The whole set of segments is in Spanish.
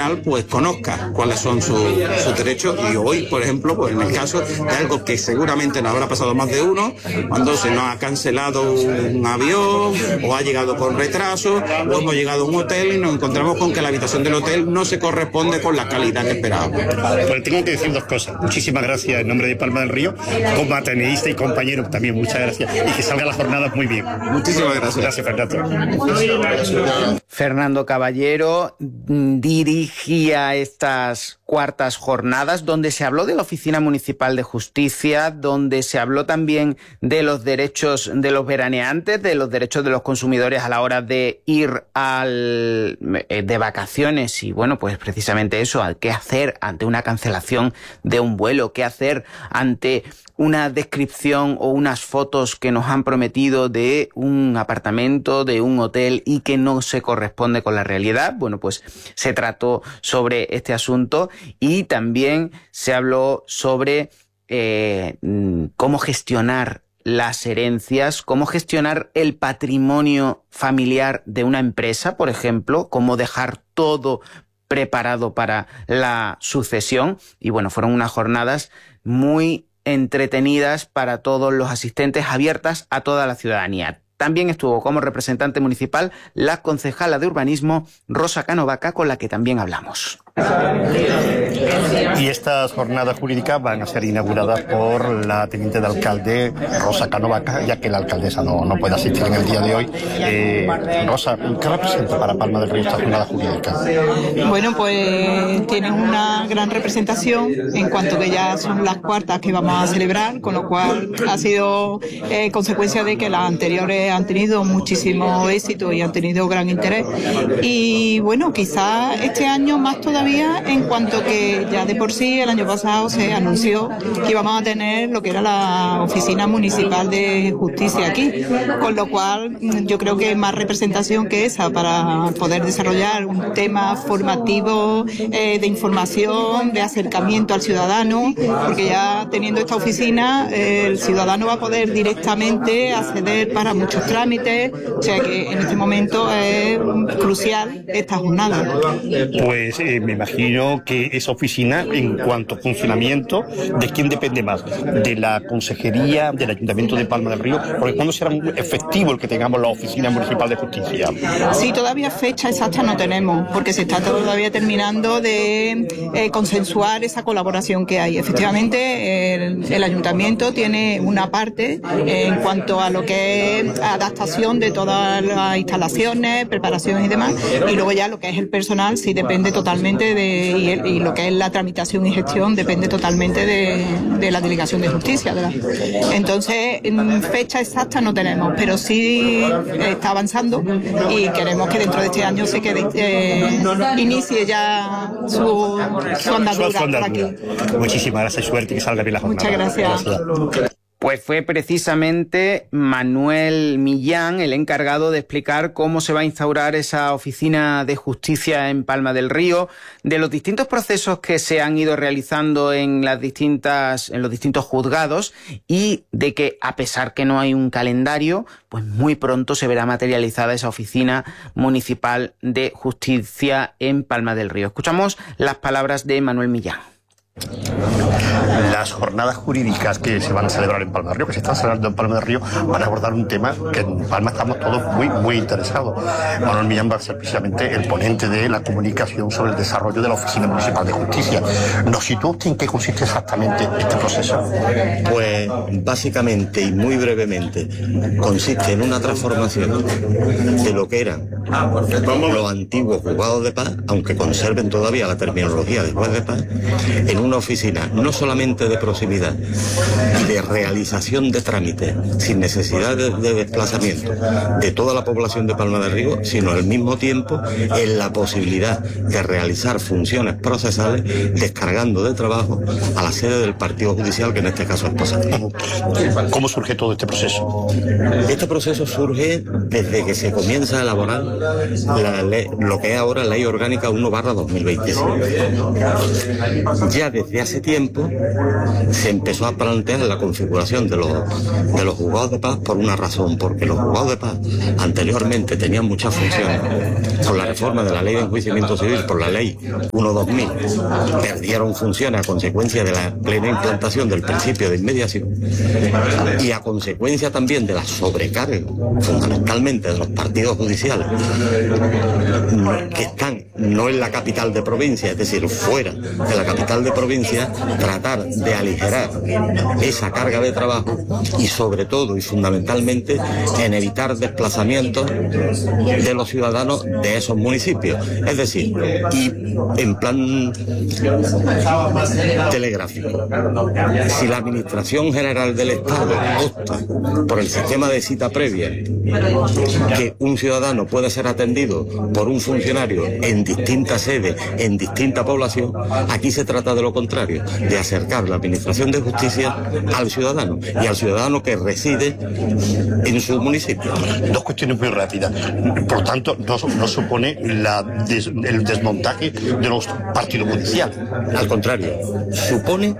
general pues conozca cuáles son sus derechos. Y hoy, por ejemplo, pues en el caso de algo que seguramente nos habrá pasado más de uno, cuando se nos ha cancelado un avión o ha llegado con retraso o hemos llegado a un hotel y nos encontramos con que la habitación del hotel no se corresponde con la calidad que esperábamos. Pues tengo que decir dos cosas. Muchísimas gracias en nombre de Palma del Río, como ateneísta y compañero también, muchas gracias, y que salgan las jornadas muy bien. Muchísimas gracias. Gracias, Fernando. Fernando Caballero dirigía estas cuartas jornadas donde se habló de la Oficina Municipal de Justicia, donde se habló también de los derechos de los veraneantes, de los derechos de los consumidores a la hora de ir de vacaciones y bueno, pues precisamente eso, qué hacer ante una cancelación de un vuelo, qué hacer ante una descripción o unas fotos que nos han prometido de un apartamento, de un hotel y que no se corresponde con la realidad. Bueno, pues se trató sobre este asunto y también se habló sobre cómo gestionar las herencias, cómo gestionar el patrimonio familiar de una empresa, por ejemplo, cómo dejar todo preparado para la sucesión. Y bueno, fueron unas jornadas muy entretenidas para todos los asistentes, abiertas a toda la ciudadanía. También estuvo como representante municipal la concejala de urbanismo Rosa Cano Vaca, con la que también hablamos. Y estas jornadas jurídicas van a ser inauguradas por la teniente de alcalde Rosa Cano Vaca, ya que la alcaldesa no puede asistir en el día de hoy. Rosa, ¿qué representa para Palma del Río esta jornada jurídica? Bueno, pues tienen una gran representación en cuanto que ya son las cuartas que vamos a celebrar, con lo cual ha sido consecuencia de que las anteriores han tenido muchísimo éxito y han tenido gran interés. Y bueno, quizás este año más todavía, en cuanto que ya de por sí el año pasado se anunció que íbamos a tener lo que era la Oficina Municipal de Justicia aquí, con lo cual yo creo que más representación que esa para poder desarrollar un tema formativo, de información, de acercamiento al ciudadano, porque ya teniendo esta oficina el ciudadano va a poder directamente acceder para muchos trámites, o sea que en este momento es crucial esta jornada. Pues me imagino que esa oficina, en cuanto a funcionamiento, ¿de quién depende más? ¿De la Consejería, del Ayuntamiento de Palma del Río? Porque ¿cuándo será efectivo el que tengamos la Oficina Municipal de Justicia? Sí, todavía fecha exacta no tenemos, porque se está todavía terminando de consensuar esa colaboración que hay. Efectivamente, el Ayuntamiento tiene una parte en cuanto a lo que es adaptación de todas las instalaciones, preparaciones y demás, y luego ya lo que es el personal sí depende totalmente y lo que es la tramitación y gestión depende totalmente de la Delegación de Justicia, ¿verdad? Entonces, fecha exacta no tenemos, pero sí está avanzando y queremos que dentro de este año se inicie ya su andadura por aquí. Muchísimas gracias, suerte, que salga bien la jornada. Muchas gracias. Pues fue precisamente Manuel Millán el encargado de explicar cómo se va a instaurar esa oficina de justicia en Palma del Río, de los distintos procesos que se han ido realizando en los distintos juzgados y de que, a pesar que no hay un calendario, pues muy pronto se verá materializada esa oficina municipal de justicia en Palma del Río. Escuchamos las palabras de Manuel Millán. Las jornadas jurídicas que se van a celebrar en Palma del Río, que se están celebrando en Palma del Río, van a abordar un tema que en Palma estamos todos muy interesados. Manuel Millán va a ser precisamente el ponente de la comunicación sobre el desarrollo de la Oficina Municipal de Justicia. ¿Nos sitúa usted en qué consiste exactamente este proceso? Pues básicamente y muy brevemente consiste en una transformación de lo que eran los antiguos juzgados de paz, aunque conserven todavía la terminología de juez de paz, en una oficina no solamente de proximidad y de realización de trámites sin necesidad de desplazamiento de toda la población de Palma del Río, sino al mismo tiempo en la posibilidad de realizar funciones procesales descargando de trabajo a la sede del partido judicial, que en este caso es Posada. ¿Cómo surge todo este proceso? Este proceso surge desde que se comienza a elaborar lo que es ahora Ley Orgánica 1/2025. Ya desde hace tiempo se empezó a plantear la configuración de los juzgados de paz por una razón, porque los juzgados de paz anteriormente tenían muchas funciones. Con la reforma de la Ley de Enjuiciamiento Civil, por la Ley 1/2000, perdieron funciones a consecuencia de la plena implantación del principio de inmediación y a consecuencia también de la sobrecarga, fundamentalmente de los partidos judiciales, que están no en la capital de provincia, es decir, fuera de la capital de provincia, tratar de aligerar esa carga de trabajo y sobre todo y fundamentalmente en evitar desplazamientos de los ciudadanos de esos municipios. Es decir, y en plan telegráfico, si la Administración General del Estado opta por el sistema de cita previa, que un ciudadano puede ser atendido por un funcionario en distintas sedes, en distinta población, aquí se trata de lo contrario, de acercar la Administración de Justicia al ciudadano y al ciudadano que reside en su municipio. Dos cuestiones muy rápidas. Por tanto, no supone el desmontaje de los partidos judiciales. Al contrario, supone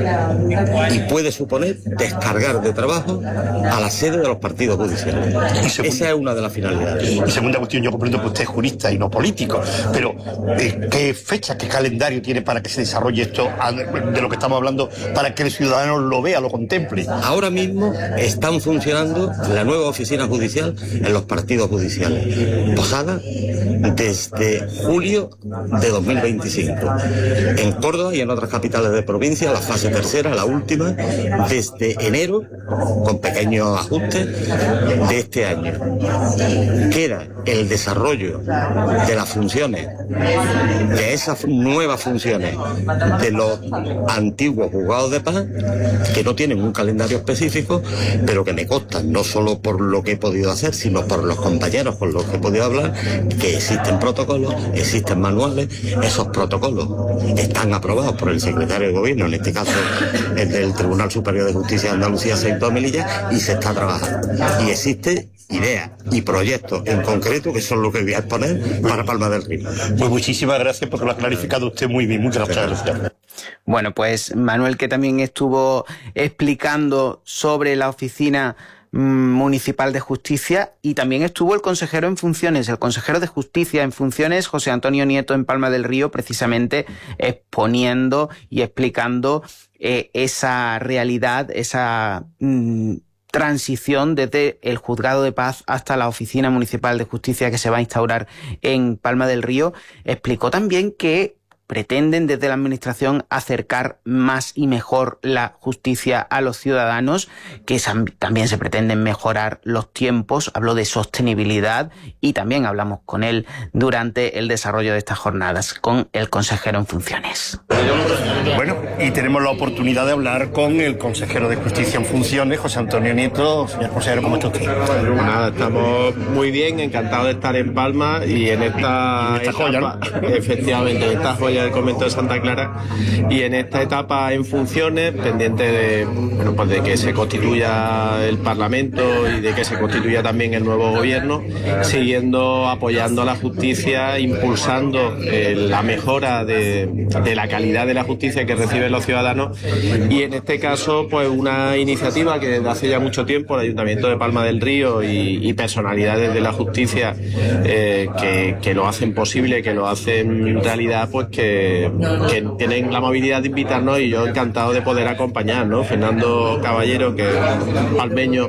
y puede suponer descargar de trabajo a la sede de los partidos judiciales. Esa es una de las finalidades. Y segunda cuestión, yo comprendo que usted es jurista y no político, pero ¿qué fecha, qué calendario tiene para que se desarrolle esto de lo que estamos hablando, para que el ciudadano lo vea, lo contemple? Ahora mismo están funcionando la nueva oficina judicial en los partidos judiciales, posada desde julio de 2025. En Córdoba y en otras capitales de provincia, la fase tercera, la última, desde enero, con pequeños ajustes, de este año. Queda el desarrollo de las funciones, de esas nuevas funciones de los antiguos juzgados de paz, que no tienen un calendario específico, pero que me constan, no solo por lo que he podido hacer, sino por los compañeros con los que he podido hablar, que existen protocolos, existen manuales. Esos protocolos están aprobados por el secretario de Gobierno, en este caso el del Tribunal Superior de Justicia de Andalucía, Seito Melilla, y se está trabajando. Y existe ideas y proyectos en concreto que son lo que voy a exponer para Palma del Río. Pues muchísimas gracias porque lo ha clarificado usted muy bien. Muchas gracias. Bueno, pues Manuel, que también estuvo explicando sobre la oficina municipal de justicia, y también estuvo el consejero en funciones, el consejero de justicia en funciones, José Antonio Nieto, en Palma del Río, precisamente exponiendo y explicando esa realidad, esa transición desde el juzgado de paz hasta la oficina municipal de justicia que se va a instaurar en Palma del Río. Explicó también que pretenden desde la administración acercar más y mejor la justicia a los ciudadanos, que también se pretenden mejorar los tiempos. Habló de sostenibilidad y también hablamos con él durante el desarrollo de estas jornadas, con el consejero en funciones. Bueno, y tenemos la oportunidad de hablar con el consejero de Justicia en funciones, José Antonio Nieto. Señor consejero, ¿cómo está usted? Bueno, nada, estamos muy bien, encantados de estar en Palma y en esta etapa, joya, ¿no? Efectivamente, en esta joya del convento de Santa Clara, y en esta etapa en funciones, pendiente de, bueno, pues de que se constituya el Parlamento y de que se constituya también el nuevo gobierno, siguiendo apoyando a la justicia, impulsando la mejora de la calidad de la justicia que reciben los ciudadanos, y en este caso pues una iniciativa que desde hace ya mucho tiempo el Ayuntamiento de Palma del Río y personalidades de la justicia que lo hacen posible, que lo hacen realidad, pues que tienen la amabilidad de invitarnos, y yo encantado de poder acompañar, ¿no? Fernando Caballero, que es un palmeño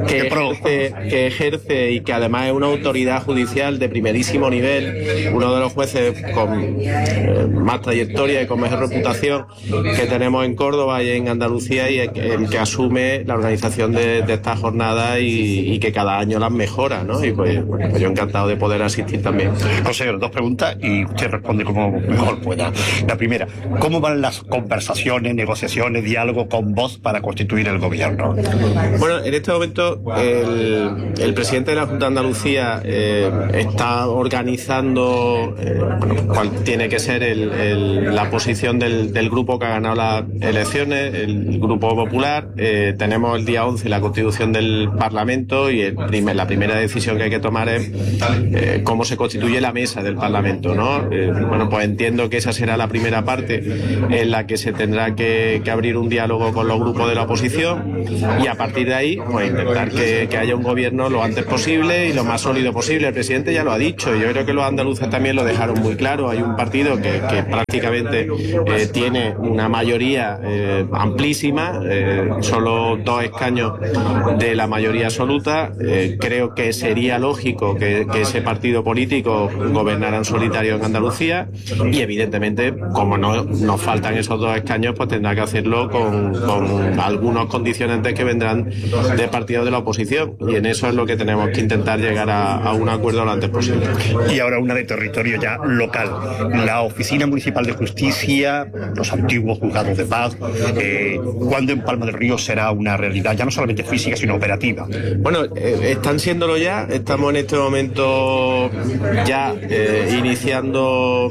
que ejerce y que además es una autoridad judicial de primerísimo nivel, uno de los jueces con más trayectoria y con mejor reputación que tenemos en Córdoba y en Andalucía, y el que asume la organización de estas jornadas y que cada año las mejora, ¿no? Y pues yo encantado de poder asistir también. Consejero, dos preguntas y usted responde como mejor pueda. La primera, ¿cómo van las conversaciones, negociaciones, diálogo con Vox para constituir el gobierno? Bueno, en este momento el presidente de la Junta de Andalucía está organizando cuál tiene que ser la posición constitución del grupo que ha ganado las elecciones, el Grupo Popular. Tenemos el día 11 la constitución del Parlamento y la primera decisión que hay que tomar es cómo se constituye la mesa del Parlamento, ¿no? Bueno, pues entiendo que esa será la primera parte en la que se tendrá que abrir un diálogo con los grupos de la oposición y a partir de ahí pues intentar que haya un gobierno lo antes posible y lo más sólido posible. El presidente ya lo ha dicho, yo creo que los andaluces también lo dejaron muy claro. Hay un partido que prácticamente tiene una mayoría amplísima, solo 2 escaños de la mayoría absoluta. Creo que sería lógico que ese partido político gobernara en solitario en Andalucía y evidentemente, como no nos faltan esos 2 escaños, pues tendrá que hacerlo con algunos condicionantes que vendrán de partidos de la oposición y en eso es lo que tenemos que intentar llegar a un acuerdo lo antes posible. Y ahora una de territorio ya local, la Oficina Municipal de Justicia, los antiguos juzgados de paz, ¿cuándo en Palma del Río será una realidad ya no solamente física sino operativa? Bueno, están siéndolo ya, estamos en este momento ya iniciando,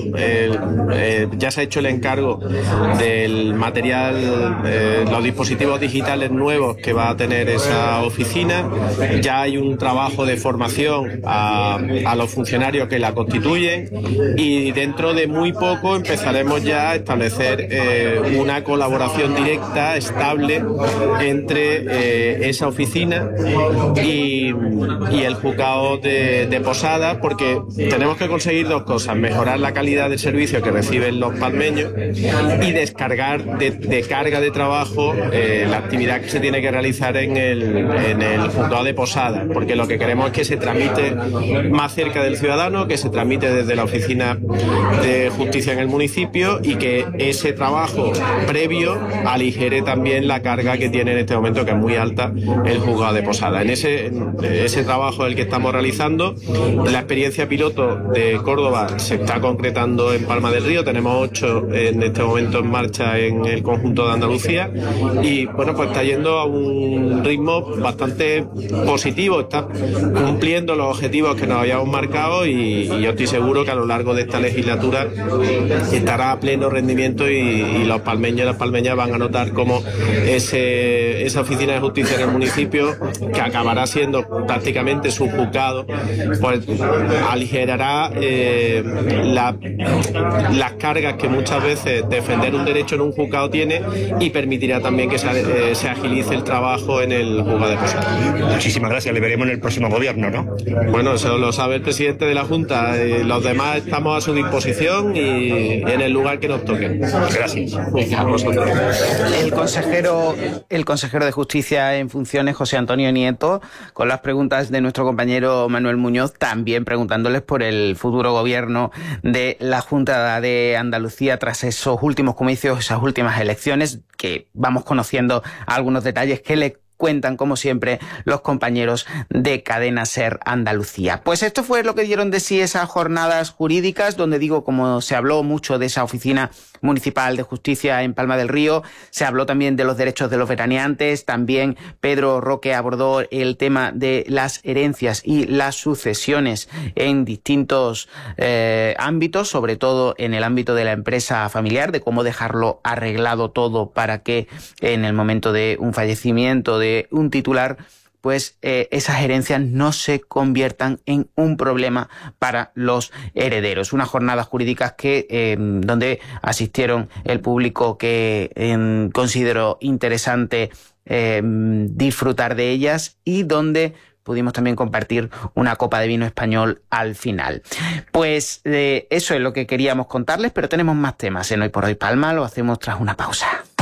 ya se ha hecho el encargo del material, los dispositivos digitales nuevos que va a tener esa oficina, ya hay un trabajo de formación a los funcionarios que la constituyen y dentro de muy poco empezaremos ya a establecer una colaboración directa, estable, entre esa oficina y el juzgado de Posadas, porque tenemos que conseguir 2 cosas: mejorar la calidad del servicio que reciben los palmeños y descargar de carga de trabajo la actividad que se tiene que realizar en el juzgado de Posadas, porque lo que queremos es que se tramite más cerca del ciudadano, que se tramite desde la oficina de justicia en el municipio y que ese trabajo previo aligere también la carga que tiene en este momento, que es muy alta, el juzgado de Posadas. En ese trabajo el que estamos realizando, la experiencia piloto de Córdoba se está concretando en Palma del Río. Tenemos 8 en este momento en marcha en el conjunto de Andalucía y bueno, pues está yendo a un ritmo bastante positivo, está cumpliendo los objetivos que nos habíamos marcado y yo estoy seguro que a lo largo de esta legislatura estará a pleno rendimiento y los palmeños y las palmeñas van a notar cómo esa oficina de justicia en el municipio, que acabará siendo prácticamente su juzgado, pues aligerará las cargas que muchas veces defender un derecho en un juzgado tiene y permitirá también que se agilice el trabajo en el juzgado de Posadas. Muchísimas gracias, le veremos en el próximo gobierno, ¿no? Bueno, eso lo sabe el presidente de la Junta, los demás estamos a su disposición y en el lugar que nos toque. Gracias. Venga, a vosotros. El consejero de Justicia en funciones, José Antonio Nieto, con las preguntas de nuestro compañero Manuel Muñoz, también preguntándoles por el futuro gobierno de la Junta de Andalucía tras esos últimos comicios, esas últimas elecciones, que vamos conociendo algunos detalles que le cuentan, como siempre, los compañeros de Cadena Ser Andalucía. Pues esto fue lo que dieron de sí esas jornadas jurídicas, donde digo, como se habló mucho de esa oficina municipal de justicia en Palma del Río, se habló también de los derechos de los veraneantes, también Pedro Roque abordó el tema de las herencias y las sucesiones en distintos ámbitos, sobre todo en el ámbito de la empresa familiar, de cómo dejarlo arreglado todo para que en el momento de un fallecimiento de un titular, pues esas herencias no se conviertan en un problema para los herederos. Unas jornadas jurídicas que donde asistieron el público que consideró interesante disfrutar de ellas y donde pudimos también compartir una copa de vino español al final. Pues eso es lo que queríamos contarles, pero tenemos más temas en Hoy por Hoy Palma, lo hacemos tras una pausa.